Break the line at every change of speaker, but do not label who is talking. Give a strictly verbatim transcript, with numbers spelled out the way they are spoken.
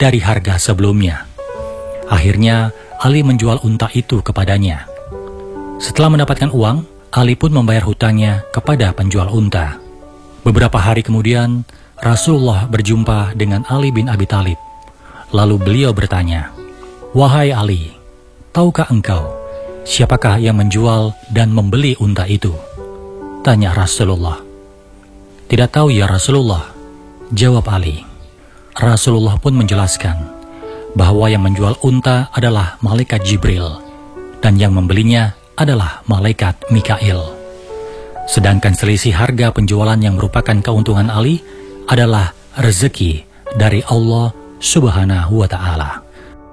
dari harga sebelumnya. Akhirnya, Ali menjual unta itu kepadanya. Setelah mendapatkan uang, Ali pun membayar hutangnya kepada penjual unta. Beberapa hari kemudian, Rasulullah berjumpa dengan Ali bin Abi Thalib. Lalu beliau bertanya, "Wahai Ali, tahukah engkau siapakah yang menjual dan membeli unta itu?" Tanya Rasulullah. "Tidak tahu ya Rasulullah," jawab Ali. Rasulullah pun menjelaskan bahwa yang menjual unta adalah malaikat Jibril dan yang membelinya adalah malaikat Mikail. Sedangkan selisih harga penjualan yang merupakan keuntungan Ali adalah rezeki dari Allah Subhanahu wa Ta'ala.